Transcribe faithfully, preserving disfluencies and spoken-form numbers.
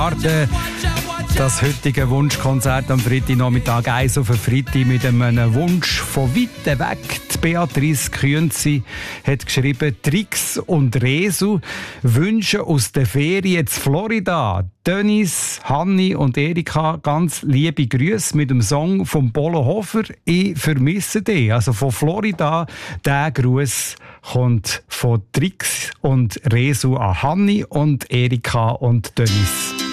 Starten das heutige Wunschkonzert am Freitagnachmittag eins auf den Freitag mit einem Wunsch von weit weg. Die Beatrice Künzi hat geschrieben, Trix und Resu wünschen aus der Ferien zu Florida. Dennis, Hanni und Erika, ganz liebe Grüße mit dem Song von Polo Hofer. Ich vermisse dich. Also von Florida, der Gruß kommt von Trix und Resu an Hanni und Erika und Dennis.